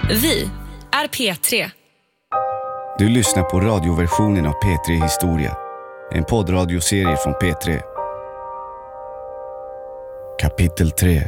Vi är P3. Du lyssnar på radioversionen av P3 Historia. En poddradioserie från P3. Kapitel 3.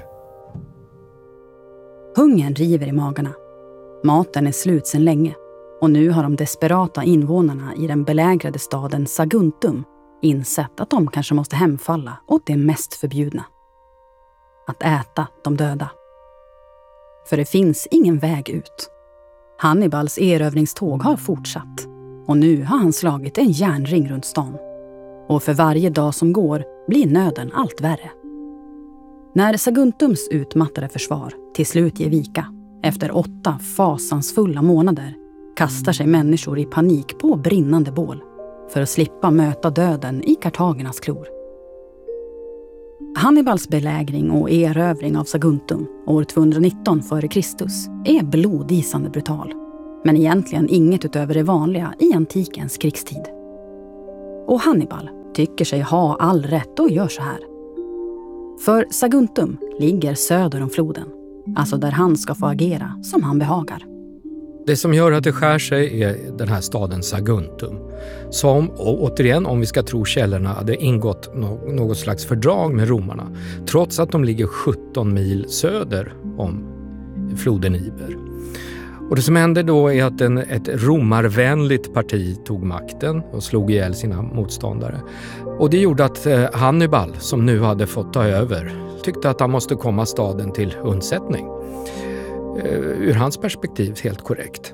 Hungern river i magarna. Maten är slut sedan länge. Och nu har de desperata invånarna i den belägrade staden Saguntum insett att de kanske måste hemfalla åt det mest förbjudna. Att äta de döda. För det finns ingen väg ut. Hannibals erövringståg har fortsatt. Och nu har han slagit en järnring runt stan. Och för varje dag som går blir nöden allt värre. När Saguntums utmattade försvar till slut ger vika, efter 8 fasansfulla månader, kastar sig människor i panik på brinnande bål för att slippa möta döden i kartagernas klor. Hannibals belägring och erövring av Saguntum år 219 f.Kr. är blodisande brutal, men egentligen inget utöver det vanliga i antikens krigstid. Och Hannibal tycker sig ha all rätt och gör så här. För Saguntum ligger söder om floden, alltså där han ska få agera som han behagar. Det som gör att det skär sig är den här staden Saguntum. Som, och återigen om vi ska tro källorna, hade ingått något slags fördrag med romarna. Trots att de ligger 17 mil söder om floden Iber. Och det som hände då är att ett romarvänligt parti tog makten och slog ihjäl sina motståndare. Och det gjorde att Hannibal, som nu hade fått ta över, tyckte att han måste komma staden till undsättning. Ur hans perspektiv helt korrekt.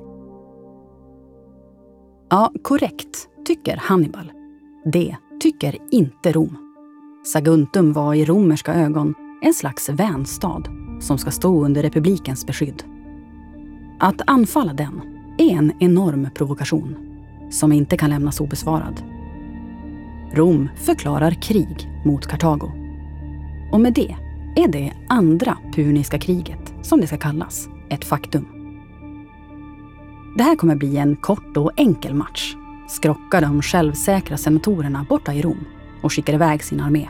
Ja, korrekt, tycker Hannibal. Det tycker inte Rom. Saguntum var i romerska ögon en slags vänstad som ska stå under republikens beskydd. Att anfalla den är en enorm provokation som inte kan lämnas obesvarad. Rom förklarar krig mot Kartago. Och med det är det andra puniska kriget, som det ska kallas, ett faktum. Det här kommer bli en kort och enkel match, skrockar de självsäkra senatorerna borta i Rom och skickar iväg sin armé.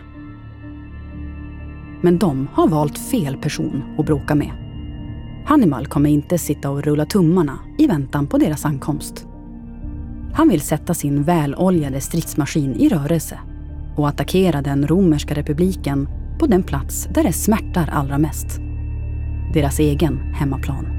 Men de har valt fel person att bråka med. Hannibal kommer inte sitta och rulla tummarna i väntan på deras ankomst. Han vill sätta sin väloljade stridsmaskin i rörelse och attackera den romerska republiken på den plats där det smärtar allra mest. Deras egen hemmaplan.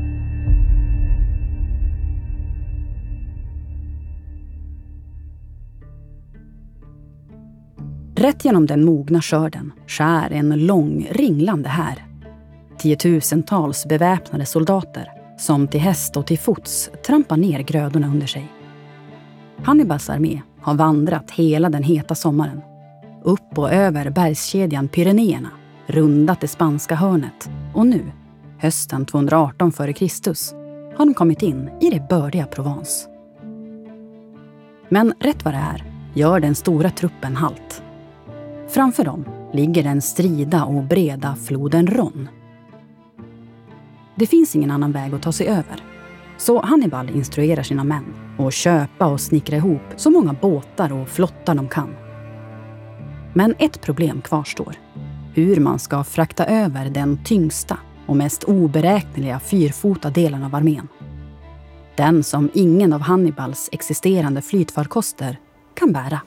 Rätt genom den mogna skörden skär en lång ringlande här. 10-tusentals beväpnade soldater som till häst och till fots trampar ner grödorna under sig. Hannibals armé har vandrat hela den heta sommaren. Upp och över bergskedjan Pyrenéerna, rundat det spanska hörnet och nu, hösten 218 f.Kr. har de kommit in i det bördiga Provence. Men rätt vad det är gör den stora truppen halt. Framför dem ligger den strida och breda floden Ron. Det finns ingen annan väg att ta sig över. Så Hannibal instruerar sina män att köpa och snickra ihop så många båtar och flottar de kan. Men ett problem kvarstår. Hur man ska frakta över den tyngsta och mest oberäkneliga fyrfota delen av armén. Den som ingen av Hannibals existerande flytfarkoster kan bära.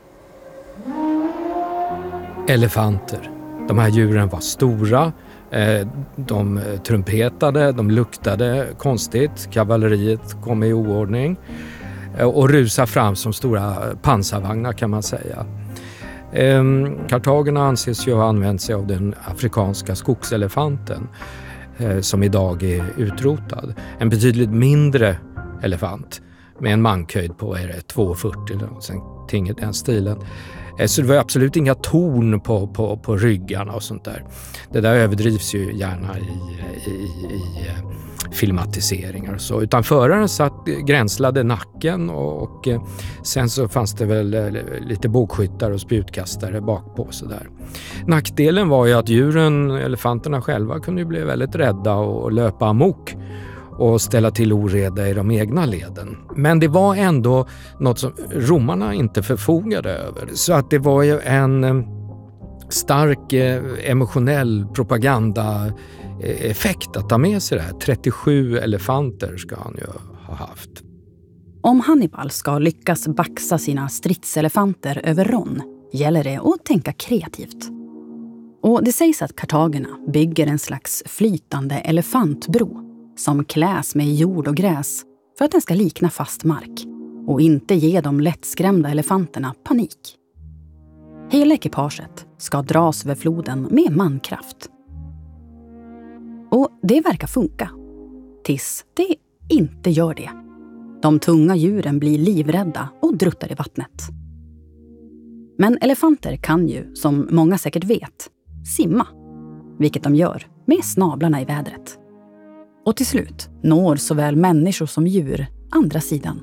Elefanter. De här djuren var stora, de trumpetade, de luktade konstigt, kavalleriet kom i oordning och rusade fram som stora pansarvagnar kan man säga. Kartagerna anses ju ha använt sig av den afrikanska skogselefanten som idag är utrotad. En betydligt mindre elefant med en mankhöjd på 2,40 eller någonting i den stilen. Så det var absolut inga torn på ryggarna och sånt där. Det där överdrivs ju gärna i filmatiseringar och så. Utan föraren gränslade nacken och sen så fanns det väl lite bågskyttar och spjutkastare bakpå så där. Nackdelen var ju att djuren, elefanterna själva, kunde ju bli väldigt rädda och löpa amok och ställa till oreda i de egna leden. Men det var ändå något som romarna inte förfogade över. Så att det var ju en stark emotionell propaganda effekt att ta med sig det här. 37 elefanter ska han ju ha haft. Om Hannibal ska lyckas baxa sina stridselefanter över Ron gäller det att tänka kreativt. Och det sägs att kartagerna bygger en slags flytande elefantbro som kläs med jord och gräs för att den ska likna fast mark och inte ge de lättskrämda elefanterna panik. Hela ekipaget ska dras över floden med mankraft. Och det verkar funka. Tills det inte gör det. De tunga djuren blir livrädda och druttar i vattnet. Men elefanter kan ju, som många säkert vet, simma. Vilket de gör med snablarna i vädret. Och till slut når såväl människor som djur andra sidan.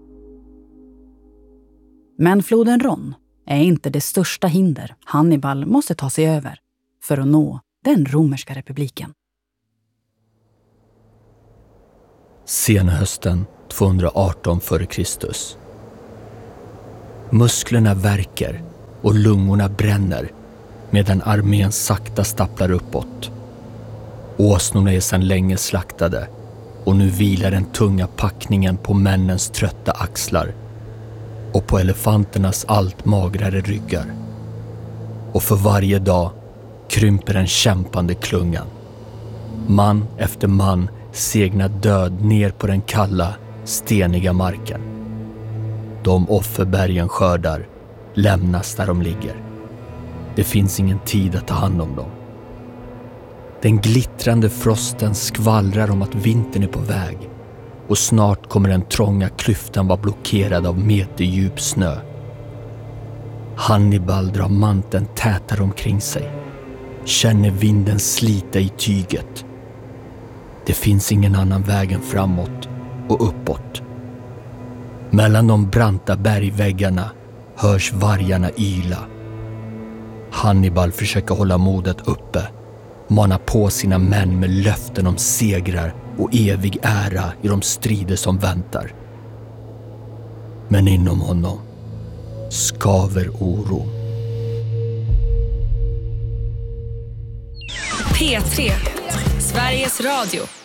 Men floden Ron är inte det största hinder Hannibal måste ta sig över för att nå den romerska republiken. Senhösten 218 f.Kr. Musklerna värker och lungorna bränner medan armén sakta stapplar uppåt. Åsnorna är sedan länge slaktade och nu vilar den tunga packningen på männens trötta axlar och på elefanternas allt magrare ryggar. Och för varje dag krymper den kämpande klungan. Man efter man segnar död ner på den kalla, steniga marken. De offerbergen skördar lämnas där de ligger. Det finns ingen tid att ta hand om dem. Den glittrande frosten skvallrar om att vintern är på väg och snart kommer den trånga klyftan vara blockerad av meterdjup snö. Hannibal drar manteln tätare omkring sig, känner vinden slita i tyget. Det finns ingen annan väg än framåt och uppåt. Mellan de branta bergväggarna hörs vargarna yla. Hannibal försöker hålla modet uppe, mana på sina män med löften om segrar och evig ära i de strider som väntar. Men inom honom skaver oro. P3, Sveriges Radio.